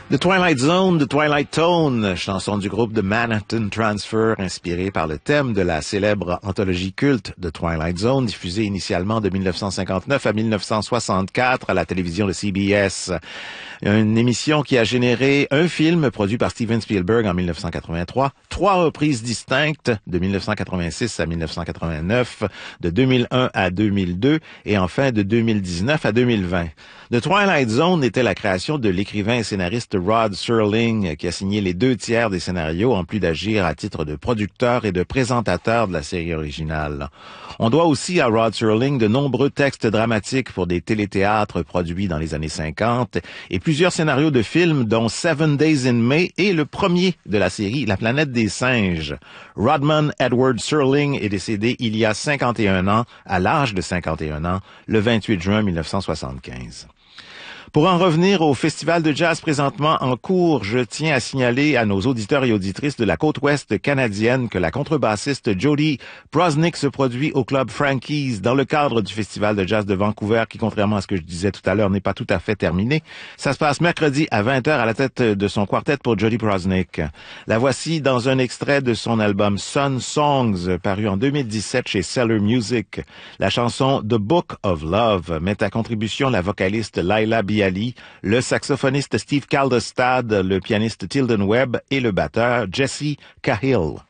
The Twilight Zone, The Twilight Tone, chanson du groupe The Manhattan Transfer, inspirée par le thème de la célèbre anthologie culte The Twilight Zone, diffusée initialement de 1959 à 1964 à la télévision de CBS. Une émission qui a généré un film produit par Steven Spielberg en 1983, 3 reprises distinctes de 1986 à 1989, de 2001 à 2002 et enfin de 2019 à 2020. The Twilight Zone était la création de l'écrivain et scénariste Rod Serling, qui a signé les 2/3 des scénarios, en plus d'agir à titre de producteur et de présentateur de la série originale. On doit aussi à Rod Serling de nombreux textes dramatiques pour des téléthéâtres produits dans les années 50 et plusieurs scénarios de films, dont 7 Days in May et le premier de la série La planète des singes. Rodman Edward Serling est décédé il y a 51 ans, à l'âge de 51 ans, le 28 juin 1975. Pour en revenir au festival de jazz présentement en cours, je tiens à signaler à nos auditeurs et auditrices de la côte ouest canadienne que la contrebassiste Jody Prosnick se produit au club Frankie's dans le cadre du festival de jazz de Vancouver qui, contrairement à ce que je disais tout à l'heure, n'est pas tout à fait terminé. Ça se passe mercredi à 20h à la tête de son quartet pour Jody Prosnick. La voici dans un extrait de son album Sun Songs, paru en 2017 chez Cellar Music. La chanson The Book of Love met à contribution la vocaliste Laila Bialy, le saxophoniste Steve Kaldestad, le pianiste Tilden Webb et le batteur Jesse Cahill.